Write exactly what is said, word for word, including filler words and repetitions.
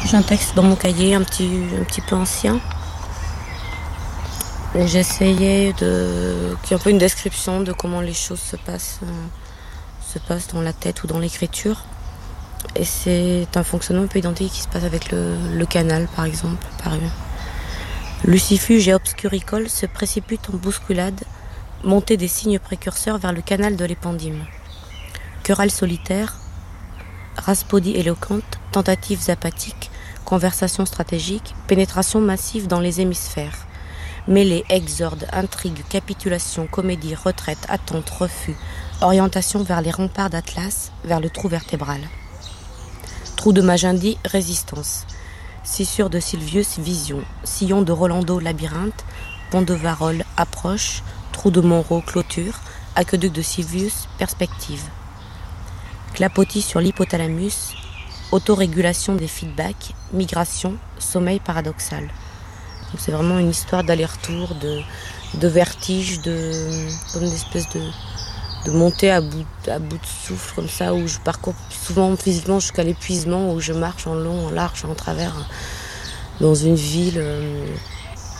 J'ai un texte dans mon cahier un petit, un petit peu ancien où j'essayais de... qui est un peu une description de comment les choses se passent, euh, se passent dans la tête ou dans l'écriture. Et c'est un fonctionnement un peu identique qui se passe avec le, le canal, par exemple. Par Lucifuge et obscuricole se précipitent en bousculade, montée des signes précurseurs vers le canal de l'épandime. Querelle solitaire, raspodie éloquente, tentatives apathiques, conversations stratégiques, pénétration massive dans les hémisphères. Mêlées, exordes, intrigues, capitulations, comédies, retraite, attente, refus, orientation vers les remparts d'Atlas, vers le trou vertébral. Trou de Magendie, résistance. Scissure de Silvius, vision. Sillon de Rolando, labyrinthe. Pont de Varolles, approche. Trou de Monroe, clôture. Aqueduc de Silvius, perspective. Clapotis sur l'hypothalamus. Autorégulation des feedbacks. Migration, sommeil paradoxal. Donc c'est vraiment une histoire d'aller-retour, de, de vertige, de, comme une espèce de, de montée à bout, à bout de souffle, comme ça, où je parcours souvent physiquement jusqu'à l'épuisement, où je marche en long, en large, en travers, dans une ville. Euh,